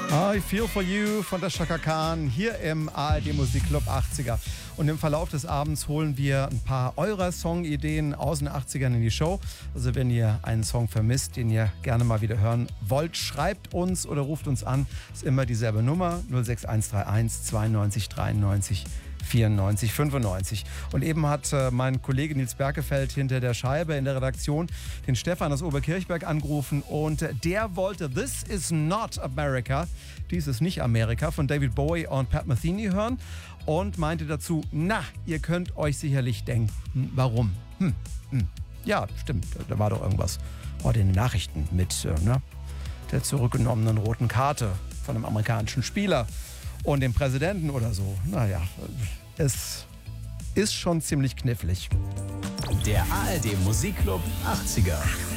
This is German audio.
I Feel For You von der Chaka Khan hier im ARD Musikclub 80er. Und im Verlauf des Abends holen wir ein paar eurer Songideen aus den 80ern in die Show. Also wenn ihr einen Song vermisst, den ihr gerne mal wieder hören wollt, schreibt uns oder ruft uns an. Ist immer dieselbe Nummer 06131 92 93 94 95. Und eben hat mein Kollege Nils Berkefeld hinter der Scheibe in der Redaktion den Stefan aus Oberkirchberg angerufen und der wollte This Is Not America, dies ist nicht Amerika, von David Bowie und Pat Metheny hören und meinte dazu, na, ihr könnt euch sicherlich denken, warum? Ja, stimmt, da war doch irgendwas heute in den Nachrichten mit der zurückgenommenen roten Karte von einem amerikanischen Spieler und dem Präsidenten oder so. Naja, es ist schon ziemlich knifflig. Der ARD Musikclub 80er.